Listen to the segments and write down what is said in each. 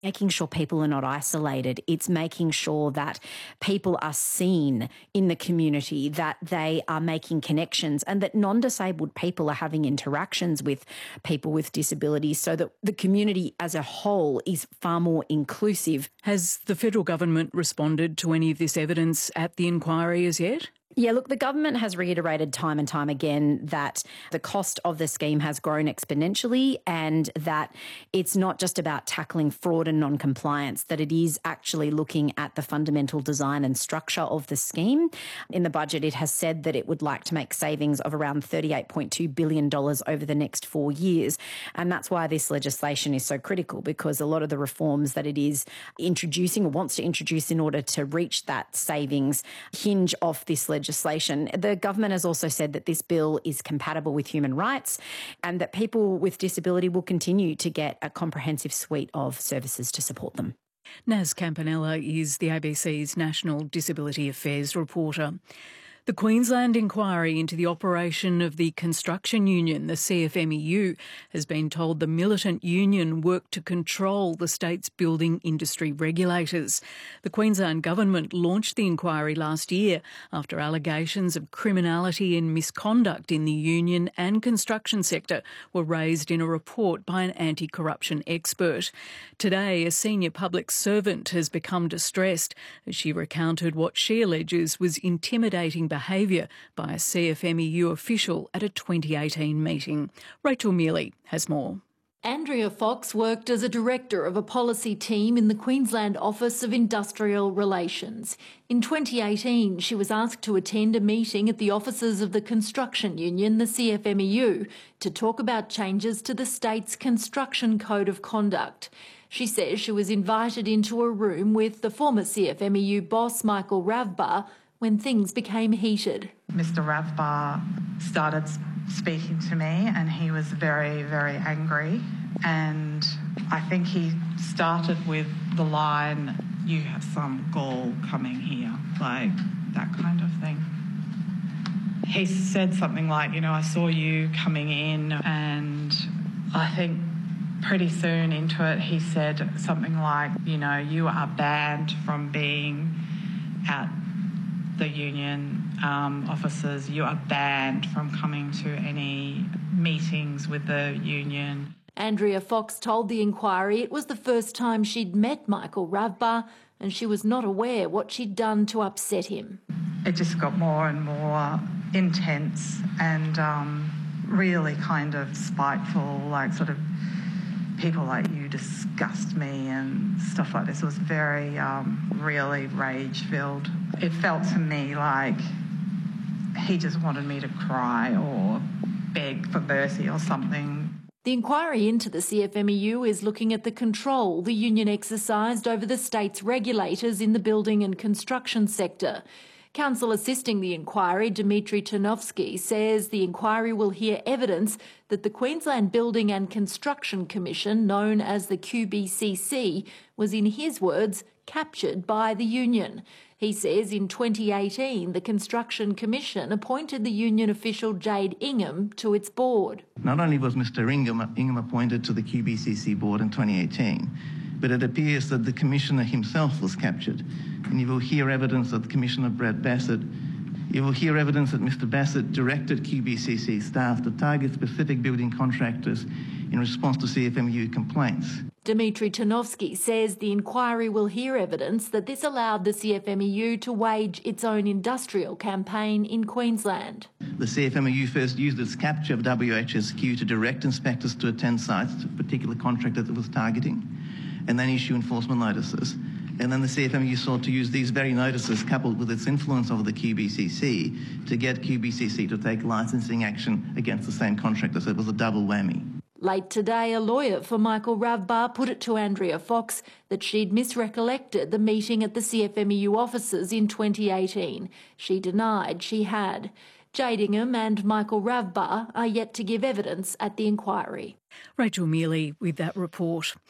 making sure people are not isolated. It's making sure that people are seen in the community, that they are making connections, and that non-disabled people are having interactions with people with disabilities so that the community as a whole is far more inclusive. Has the federal government responded to any of this evidence at the inquiry as yet? Yeah, look, the government has reiterated time and time again that the cost of the scheme has grown exponentially and that it's not just about tackling fraud and non-compliance, that it is actually looking at the fundamental design and structure of the scheme. In the budget, it has said that it would like to make savings of around $38.2 billion over the next 4 years. And that's why this legislation is so critical, because a lot of the reforms that it is introducing or wants to introduce in order to reach that savings hinge off this legislation. The government has also said that this bill is compatible with human rights and that people with disability will continue to get a comprehensive suite of services to support them. Naz Campanella is the ABC's National Disability Affairs reporter. The Queensland inquiry into the operation of the construction union, the CFMEU, has been told the militant union worked to control the state's building industry regulators. The Queensland government launched the inquiry last year after allegations of criminality and misconduct in the union and construction sector were raised in a report by an anti-corruption expert. Today, a senior public servant has become distressed as she recounted what she alleges was intimidating behaviour by a CFMEU official at a 2018 meeting. Rachel Mealy has more. Andrea Fox worked as a director of a policy team in the Queensland Office of Industrial Relations. In 2018, she was asked to attend a meeting at the offices of the construction union, the CFMEU, to talk about changes to the state's construction code of conduct. She says she was invited into a room with the former CFMEU boss, Michael Ravbar, when things became heated. Mr. Ravbar started speaking to me and he was very, very angry. And I think he started with the line, "You have some gall coming here," like that kind of thing. He said something like, "I saw you coming in," and I think pretty soon into it he said something like, "You are banned from being at the union offices. You are banned from coming to any meetings with the union." Andrea Fox told the inquiry it was the first time she'd met Michael Ravbar and she was not aware what she'd done to upset him. It just got more and more intense and really kind of spiteful, like sort of people like "you disgust me" and stuff like this. It was very, really rage-filled. It felt to me like he just wanted me to cry or beg for mercy or something. The inquiry into the CFMEU is looking at the control the union exercised over the state's regulators in the building and construction sector. Counsel assisting the inquiry, Dmitry Ternovsky, says the inquiry will hear evidence that the Queensland Building and Construction Commission, known as the QBCC, was, in his words, captured by the union. He says in 2018 the Construction Commission appointed the union official Jade Ingham to its board. Not only was Mr Ingham appointed to the QBCC board in 2018, but it appears that the Commissioner himself was captured. And you will hear evidence that Commissioner Brett Bassett, you will hear evidence that Mr Bassett directed QBCC staff to target specific building contractors in response to CFMEU complaints. Dmitry Ternovsky says the inquiry will hear evidence that this allowed the CFMEU to wage its own industrial campaign in Queensland. The CFMEU first used its capture of WHSQ to direct inspectors to attend sites to a particular contractor that it was targeting, and then issue enforcement notices. And then the CFMEU sought to use these very notices, coupled with its influence over the QBCC, to get QBCC to take licensing action against the same contractor. So it was a double whammy. Late today, a lawyer for Michael Ravbar put it to Andrea Fox that she'd misrecollected the meeting at the CFMEU offices in 2018. She denied she had. Jade Ingham and Michael Ravbar are yet to give evidence at the inquiry. Rachel Mealy with that report.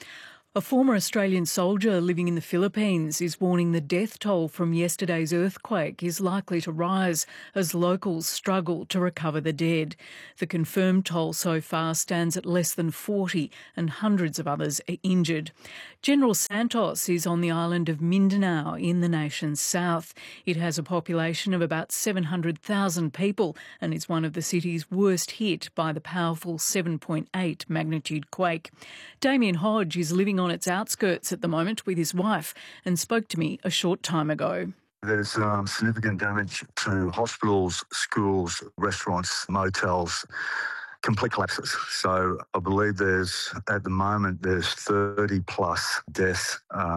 A former Australian soldier living in the Philippines is warning the death toll from yesterday's earthquake is likely to rise as locals struggle to recover the dead. The confirmed toll so far stands at less than 40 and hundreds of others are injured. General Santos is on the island of Mindanao in the nation's south. It has a population of about 700,000 people and is one of the cities worst hit by the powerful 7.8 magnitude quake. Damien Hodge is living on its outskirts at the moment with his wife and spoke to me a short time ago. There's significant damage to hospitals, schools, restaurants, motels, complete collapses. So I believe at the moment, there's 30 plus deaths,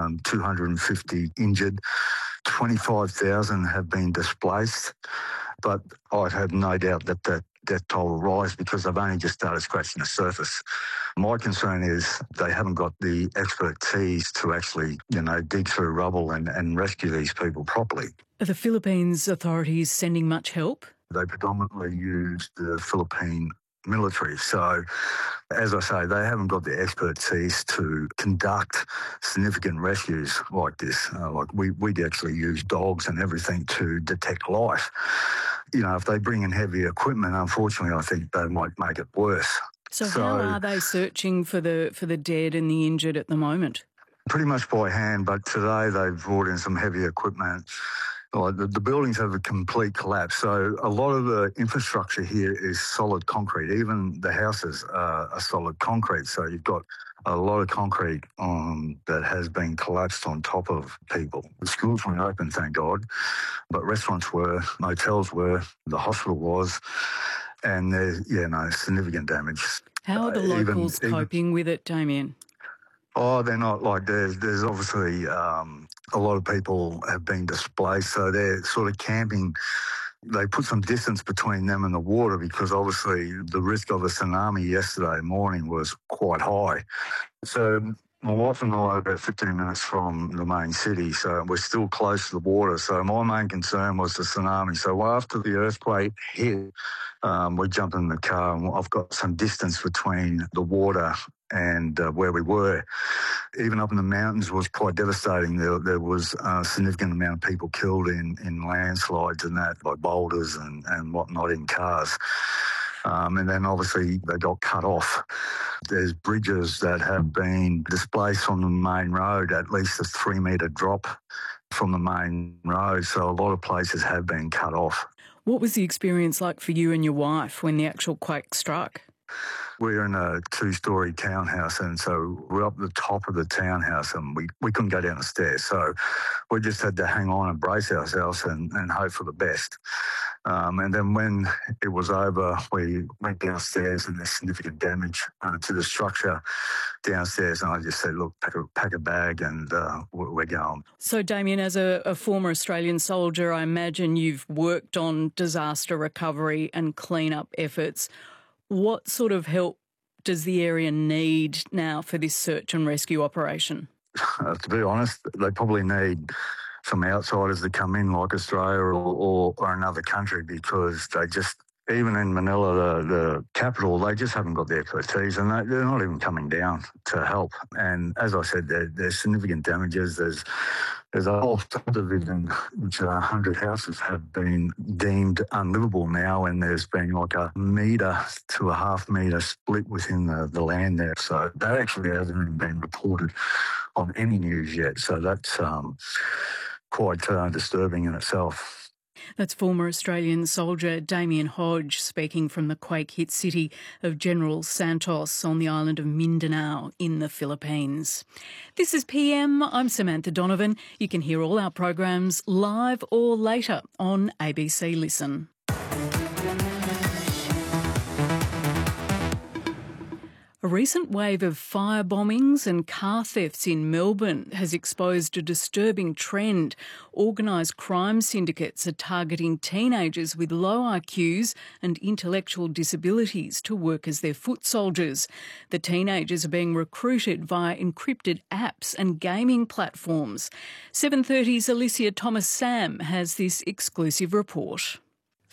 250 injured, 25,000 have been displaced. But I'd have no doubt that death toll will rise because they've only just started scratching the surface. My concern is they haven't got the expertise to actually, dig through rubble and rescue these people properly. Are the Philippines authorities sending much help? They predominantly use the Philippine military. So, as I say, they haven't got the expertise to conduct significant rescues like this. We'd actually use dogs and everything to detect life. If they bring in heavy equipment, unfortunately, I think they might make it worse. So how are they searching for the dead and the injured at the moment? Pretty much by hand, but today they've brought in some heavy equipment. The buildings have a complete collapse, so a lot of the infrastructure here is solid concrete. Even the houses are solid concrete, so you've got a lot of concrete that has been collapsed on top of people. The schools weren't open, thank God, but restaurants were, motels were, the hospital was, and there's, significant damage. How are the locals coping with it, Damien? Oh, they're not there's obviously a lot of people have been displaced, so they're sort of camping. They put some distance between them and the water because obviously the risk of a tsunami yesterday morning was quite high. So my wife and I are about 15 minutes from the main city, so we're still close to the water. So my main concern was the tsunami. So after the earthquake hit, we jumped in the car and I've got some distance between the water and where we were. Even up in the mountains was quite devastating. There was a significant amount of people killed in landslides and that, by boulders and whatnot in cars. And then obviously they got cut off. There's bridges that have been displaced from the main road, at least a 3-metre drop from the main road. So a lot of places have been cut off. What was the experience like for you and your wife when the actual quake struck? We're in a 2-storey townhouse, and so we're up the top of the townhouse and we couldn't go down the stairs. So we just had to hang on and brace ourselves and hope for the best. And then when it was over, we went downstairs and there's significant damage to the structure downstairs. And I just said, look, pack a bag and we're going. So, Damien, as a former Australian soldier, I imagine you've worked on disaster recovery and clean-up efforts. What sort of help does the area need now for this search and rescue operation? To be honest, they probably need some outsiders to come in, like Australia or another country, because they just, even in Manila, the capital, they just haven't got the expertise and they're not even coming down to help. And as I said, there's significant damages. There's a whole subdivision, which 100 houses have been deemed unlivable now, and there's been like a metre to a half-metre split within the land there. So that actually hasn't even been reported on any news yet. So that's quite disturbing in itself. That's former Australian soldier Damien Hodge speaking from the quake-hit city of General Santos on the island of Mindanao in the Philippines. This is PM. I'm Samantha Donovan. You can hear all our programs live or later on ABC Listen. A recent wave of fire bombings and car thefts in Melbourne has exposed a disturbing trend. Organised crime syndicates are targeting teenagers with low IQs and intellectual disabilities to work as their foot soldiers. The teenagers are being recruited via encrypted apps and gaming platforms. 7:30's Alicia Thomas-Sam has this exclusive report.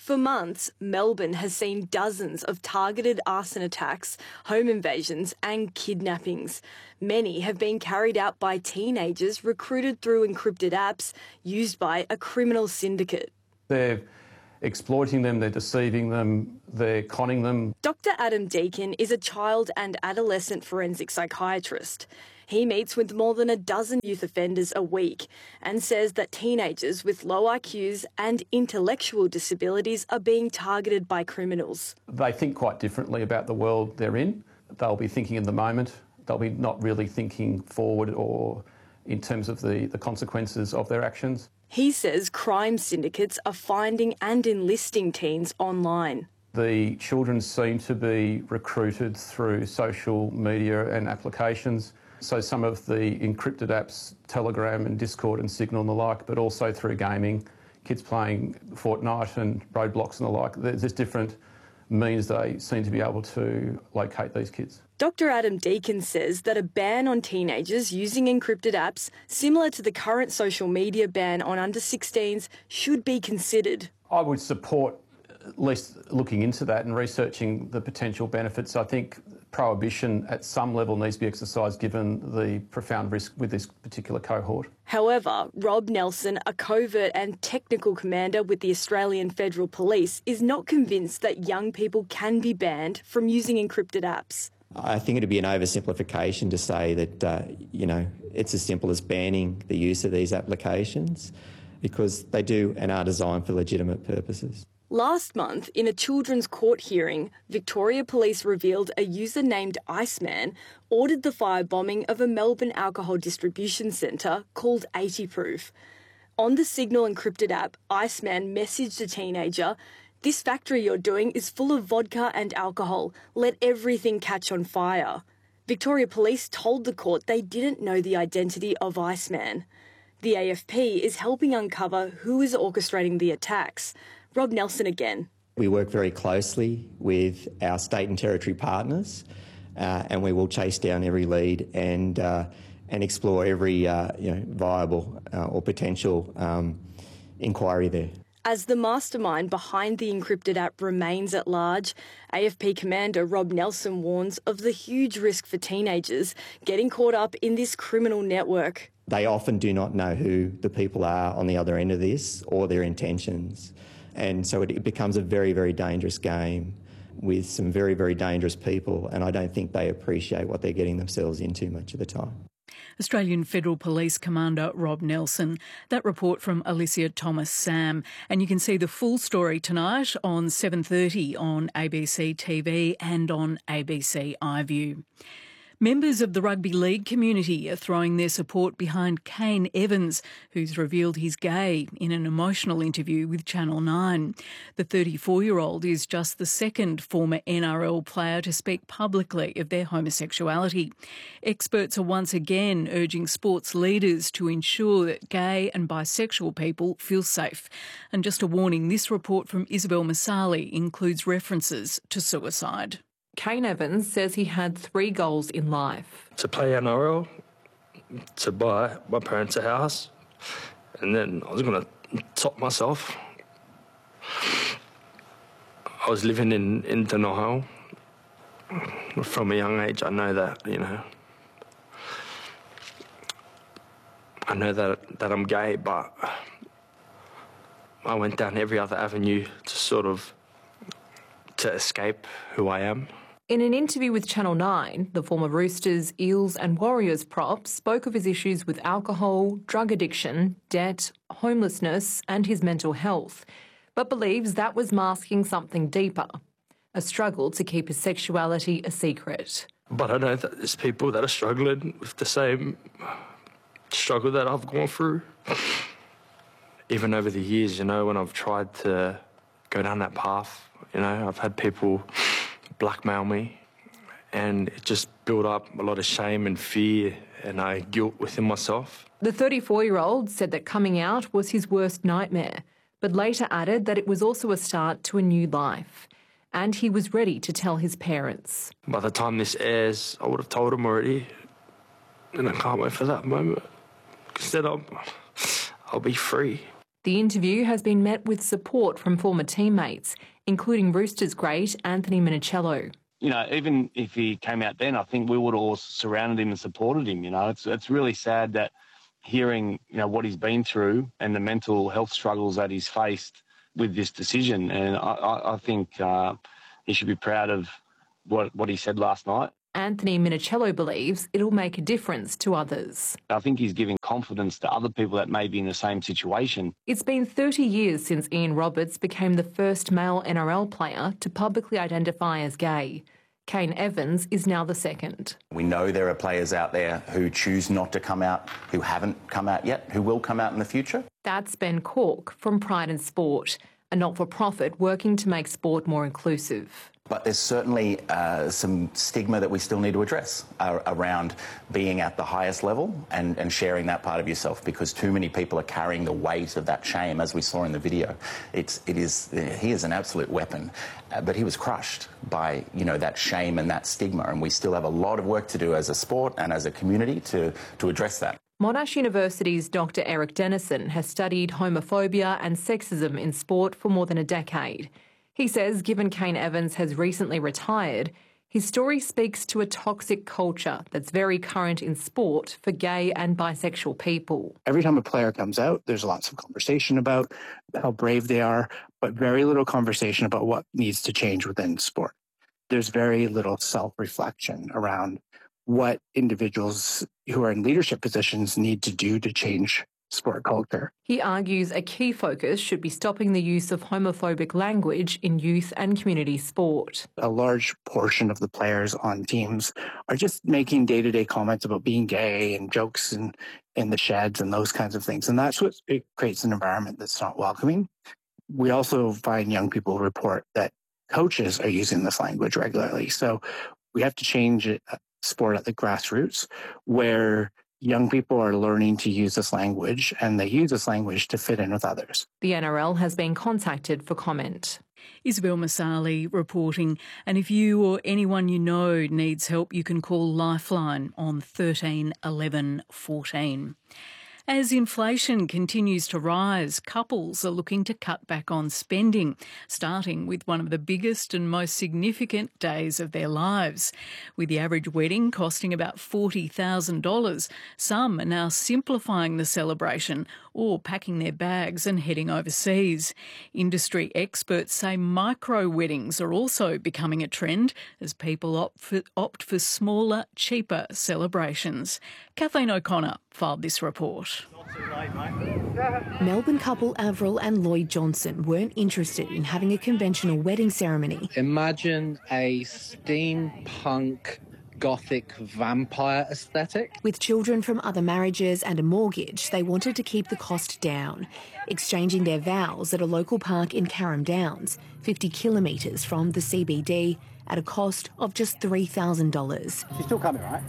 For months, Melbourne has seen dozens of targeted arson attacks, home invasions and kidnappings. Many have been carried out by teenagers recruited through encrypted apps used by a criminal syndicate. They're exploiting them, they're deceiving them, they're conning them. Dr. Adam Deakin is a child and adolescent forensic psychiatrist. He meets with more than a dozen youth offenders a week and says that teenagers with low IQs and intellectual disabilities are being targeted by criminals. They think quite differently about the world they're in. They'll be thinking in the moment. They'll be not really thinking forward or in terms of the consequences of their actions. He says crime syndicates are finding and enlisting teens online. The children seem to be recruited through social media and applications. So some of the encrypted apps, Telegram and Discord and Signal and the like, but also through gaming, kids playing Fortnite and Roblox and the like. There's different means they seem to be able to locate these kids. Dr. Adam Deakin says that a ban on teenagers using encrypted apps, similar to the current social media ban on under-16s, should be considered. I would support at least looking into that and researching the potential benefits. I think prohibition at some level needs to be exercised given the profound risk with this particular cohort. However, Rob Nelson, a covert and technical commander with the Australian Federal Police, is not convinced that young people can be banned from using encrypted apps. I think it'd be an oversimplification to say that, it's as simple as banning the use of these applications, because they do and are designed for legitimate purposes. Last month, in a children's court hearing, Victoria Police revealed a user named Iceman ordered the firebombing of a Melbourne alcohol distribution centre called 80 Proof. On the Signal encrypted app, Iceman messaged a teenager, "This factory you're doing is full of vodka and alcohol. Let everything catch on fire." Victoria Police told the court they didn't know the identity of Iceman. The AFP is helping uncover who is orchestrating the attacks. Rob Nelson again. We work very closely with our state and territory partners, and we will chase down every lead and explore every viable or potential inquiry there. As the mastermind behind the encrypted app remains at large, AFP Commander Rob Nelson warns of the huge risk for teenagers getting caught up in this criminal network. They often do not know who the people are on the other end of this or their intentions. And so it becomes a very, very dangerous game with some very, very dangerous people, and I don't think they appreciate what they're getting themselves into much of the time. Australian Federal Police Commander Rob Nelson. That report from Alicia Thomas-Sam. And you can see the full story tonight on 7:30 on ABC TV and on ABC iView. Members of the rugby league community are throwing their support behind Kane Evans, who's revealed he's gay in an emotional interview with Channel 9. The 34-year-old is just the second former NRL player to speak publicly of their homosexuality. Experts are once again urging sports leaders to ensure that gay and bisexual people feel safe. And just a warning, this report from Isabel Masali includes references to suicide. Kane Evans says he had 3 goals in life. To play NRL, to buy my parents a house, and then I was going to top myself. I was living in denial. From a young age, I know that, I know that I'm gay, but I went down every other avenue to escape who I am. In an interview with Channel 9, the former Roosters, Eels and Warriors prop spoke of his issues with alcohol, drug addiction, debt, homelessness and his mental health, but believes that was masking something deeper, a struggle to keep his sexuality a secret. But I know that there's people that are struggling with the same struggle that I've gone through. Even over the years, when I've tried to go down that path, I've had people blackmail me, and it just built up a lot of shame and fear and guilt within myself. The 34-year-old said that coming out was his worst nightmare, but later added that it was also a start to a new life, and he was ready to tell his parents. By the time this airs, I would have told them already, and I can't wait for that moment, because then I'll be free. The interview has been met with support from former teammates, including Roosters great Anthony Minichiello. You know, even if he came out then, I think we would have all surrounded him and supported him. You know, it's really sad that hearing, you know, what he's been through and the mental health struggles that he's faced with this decision. And I think he should be proud of what he said last night. Anthony Minichiello believes it'll make a difference to others. I think he's giving confidence to other people that may be in the same situation. It's been 30 years since Ian Roberts became the first male NRL player to publicly identify as gay. Kane Evans is now the second. We know there are players out there who choose not to come out, who haven't come out yet, who will come out in the future. That's Ben Cork from Pride in Sport, a not-for-profit working to make sport more inclusive. But there's certainly some stigma that we still need to address around being at the highest level and sharing that part of yourself, because too many people are carrying the weight of that shame, as we saw in the video. He is an absolute weapon, but he was crushed by, you know, that shame and that stigma, and we still have a lot of work to do as a sport and as a community to address that. Monash University's Dr. Eric Dennison has studied homophobia and sexism in sport for more than a decade. He says given Kane Evans has recently retired, his story speaks to a toxic culture that's very current in sport for gay and bisexual people. Every time a player comes out, there's lots of conversation about how brave they are, but very little conversation about what needs to change within sport. There's very little self-reflection around what individuals who are in leadership positions need to do to change sport culture. He argues a key focus should be stopping the use of homophobic language in youth and community sport. A large portion of the players on teams are just making day-to-day comments about being gay and jokes in the sheds and those kinds of things. And that's what it creates an environment that's not welcoming. We also find young people report that coaches are using this language regularly. So we have to change sport at the grassroots, where young people are learning to use this language, and they use this language to fit in with others. The NRL has been contacted for comment. Isabel Masali reporting. And if you or anyone you know needs help, you can call Lifeline on 13 11 14. As inflation continues to rise, couples are looking to cut back on spending, starting with one of the biggest and most significant days of their lives. With the average wedding costing about $40,000, some are now simplifying the celebration or packing their bags and heading overseas. Industry experts say micro-weddings are also becoming a trend as people opt for smaller, cheaper celebrations. Kathleen O'Connor filed this report. Melbourne couple Avril and Lloyd Johnson weren't interested in having a conventional wedding ceremony. Imagine a steampunk gothic vampire aesthetic. With children from other marriages and a mortgage, they wanted to keep the cost down, exchanging their vows at a local park in Carrum Downs, 50 kilometres from the CBD, at a cost of just $3,000. She's still coming, right?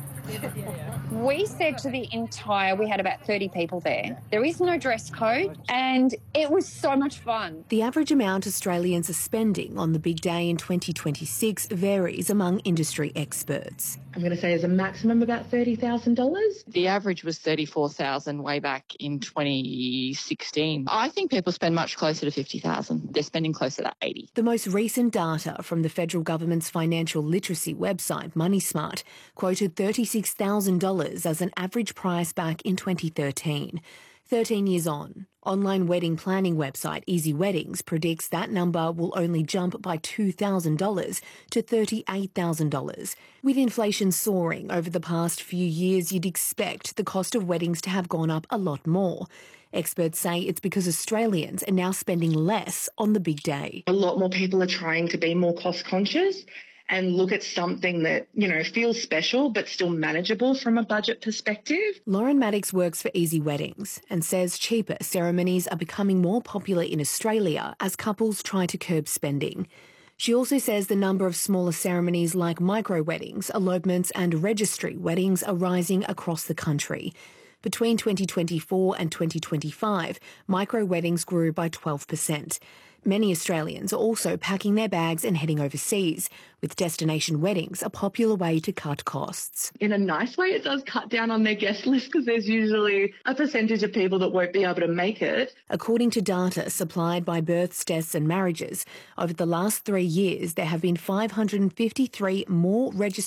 We said to the we had about 30 people there. There is no dress code, and it was so much fun. The average amount Australians are spending on the big day in 2026 varies among industry experts. I'm going to say as a maximum about $30,000. The average was $34,000 way back in 2016. I think people spend much closer to $50,000. They're spending closer to $80,000. The most recent data from the federal government's financial literacy website, MoneySmart, quoted $36,000 as an average price back in 2013. 13 years on, online wedding planning website Easy Weddings predicts that number will only jump by $2,000 to $38,000. With inflation soaring over the past few years, you'd expect the cost of weddings to have gone up a lot more. Experts say it's because Australians are now spending less on the big day. A lot more people are trying to be more cost conscious and look at something that, feels special but still manageable from a budget perspective. Lauren Maddox works for Easy Weddings and says cheaper ceremonies are becoming more popular in Australia as couples try to curb spending. She also says the number of smaller ceremonies like micro-weddings, elopements and registry weddings are rising across the country. Between 2024 and 2025, micro-weddings grew by 12%. Many Australians are also packing their bags and heading overseas, with destination weddings a popular way to cut costs. In a nice way, it does cut down on their guest list because there's usually a percentage of people that won't be able to make it. According to data supplied by Births, Deaths and Marriages, over the last 3 years there have been 553 more registered